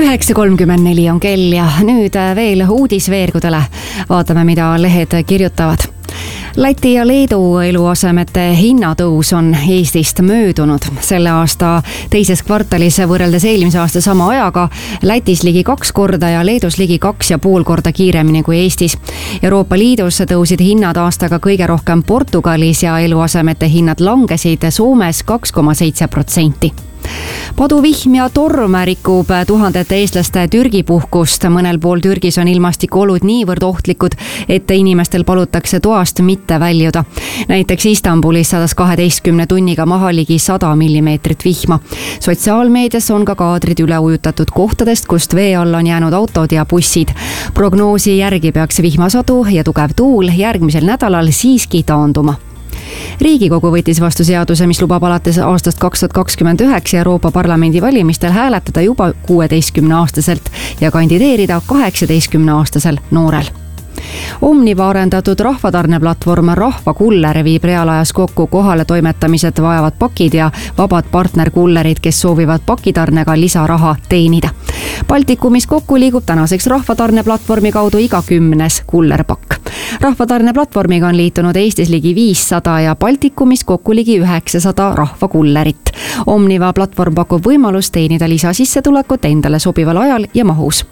9:34 on kell ja nüüd veel uudisveergudele. Vaatame, mida lehed kirjutavad. Läti ja Leedu eluasemete hinnatõus on Eestist möödunud. Selle aasta teises kvartalis võrreldes eelmise aasta sama ajaga Lätis ligi 2 korda ja Leedus ligi 2,5 korda kiiremini kui Eestis. Euroopa Liidus tõusid hinnad aastaga kõige rohkem Portugalis ja eluasemete hinnad langesid Soomes 2,7%. Paduvihm ja torm rikub tuhandete eestlaste Türgi puhkust. Mõnel pool Türgis on ilmastikuolud niivõrd ohtlikud, et inimestel palutakse toast mitte väljuda. Näiteks Istanbulis 112 tunniga maha ligi 100 millimeetrit vihma. Sotsiaalmeedias on ka kaadrid üle ujutatud kohtadest, kust vee alla on jäänud autod ja bussid. Prognoosi järgi peaks vihmasadu ja tugev tuul järgmisel nädalal siiski taanduma. Riigikogu võttis vastu seaduse, mis lubab alates aastast 2029 Euroopa Parlamendi valimistel hääletada juba 16-aastaselt ja kandideerida 18-aastasel noorel. Omniva arendatud rahvatarneplatvorm Rahvakuller viib reaalajas kokku kohale toimetamised vajavad pakid ja vabad partnerkullerid, kes soovivad pakitarnega lisaraha teenida. Baltikumis kokku liigub tänaseks rahvatarneplatvormi kaudu iga 10. kullerpakk. Rahvatarneplatvormiga on liitunud Eestis ligi 500 ja Baltikumis kokku ligi 900 rahvakullerit. Omniva platvorm pakub võimalust teenida lisasissetulekut endale sobival ajal ja mahus.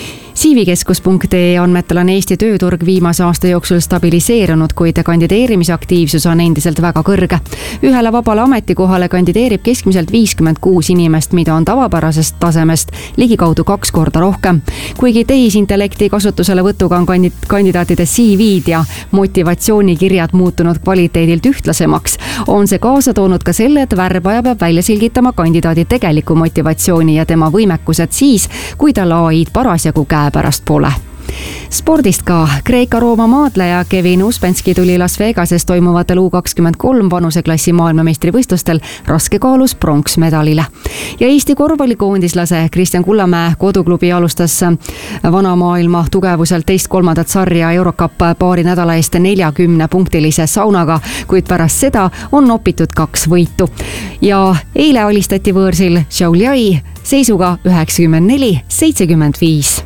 Siivikeskus.ee andmetel on Eesti tööturg viimase aasta jooksul stabiliseerunud, kuid kandideerimisaktiivsus on endiselt väga kõrge. Ühele vabale ametikohale kandideerib keskmiselt 56 inimest, mida on tavapärasest tasemest ligikaudu 2 korda rohkem. Kuigi tehisintellekti kasutusele võtuga on kandidaatide CV-d ja motivatsioonikirjad muutunud kvaliteedilt ühtlasemaks, on see kaasa toonud ka selle, et värbaja peab välja selgitama kandidaadi tegeliku motivatsiooni ja tema võimekused siis, kui tal AI-d parasjagu pärast pole. Spordist ka. Kreeka-Rooma maadleja Kevin Uspenski tuli Las Vegases toimuvatel U23 vanuseklassi maailmameistrivõistlustel raskekaalus pronksmedalile. Ja Eesti korvpallikoondislase Kristjan Kullamäe koduklubi alustas vanamaailma tugevuselt 2.-3. sarja Eurocup paari nädala eest 40-punktilise saunaga, kuid pärast seda on nopitud 2 võitu. Ja eile alistati võõrsil Šiauliai seisuga 94-75.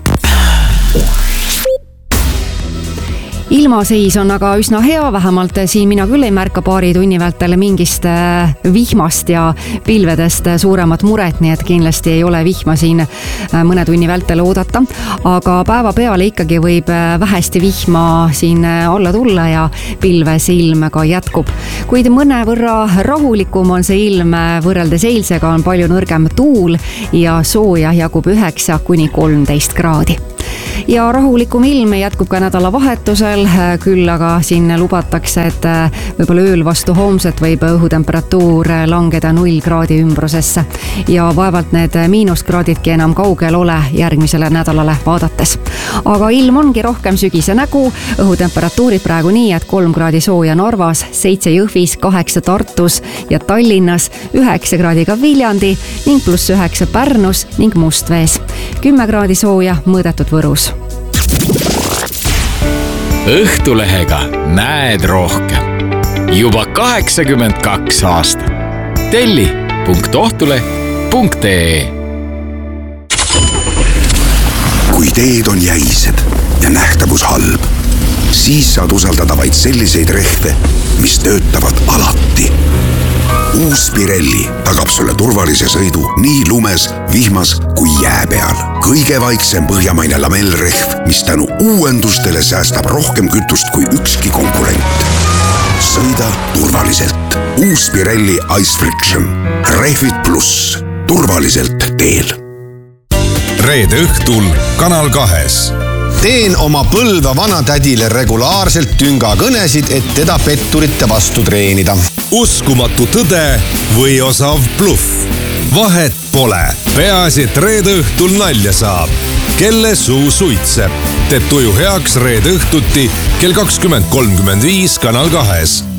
Ilmaseis on aga üsna hea, vähemalt siin mina küll ei märka paari tunni vältel mingist vihmast ja pilvedest suuremat muret, nii et kindlasti ei ole vihma siin mõne tunni vältel oodata. Aga päeva peale ikkagi võib vähesti vihma siin alla tulla ja pilves ilm ka jätkub. Kuid mõnevõrra rahulikum on see ilm võrreldes eilsega, on palju nõrgem tuul ja sooja jagub 9-13 kraadi. Ja rahulikum ilm jätkub ka nädalavahetusel, küll aga siin lubatakse, et võib-olla ööl vastu homset võib õhutemperatuur langeda 0 kraadi ümbrusesse ja vaevalt need miinuskraadidki enam kaugel ole järgmisele nädalale vaadates. Aga ilm ongi rohkem sügise nägu, õhutemperatuurid praegu nii, et 3 kraadi sooja Narvas, 7 Jõhvis, 8 Tartus ja Tallinnas, 9 kraadiga Viljandi ning +9 Pärnus ning Mustvees. 10 kraadi sooja mõõdetud Võrus. Õhtulehega näed rohkem. Juba 82 aastat. telli.ohtuleh.ee. Kui teed on jäised ja nähtavus halb, siis saad usaldada vaid selliseid rehve, mis töötavad alati. Uus Pirelli tagab sulle turvalise sõidu nii lumes, vihmas kui jää peal. Kõige vaiksem põhjamaine lamellrehv, mis tänu uuendustele säästab rohkem kütust kui ükski konkurent. Sõida turvaliselt. Uus Pirelli Ice Friction. Rehvid pluss. Turvaliselt teel. Reede õhtul Kanal 2. Teen oma Põlva vanatädile regulaarselt tüngakõnesid, et teda petturite vastu treenida. Uskumatu tõde või osav bluff. Vahet pole. Peaasi, et reede õhtul nalja saab. Kelle suu suitseb. Teeb tuju heaks reede õhtuti kell 20.35 Kanal 2.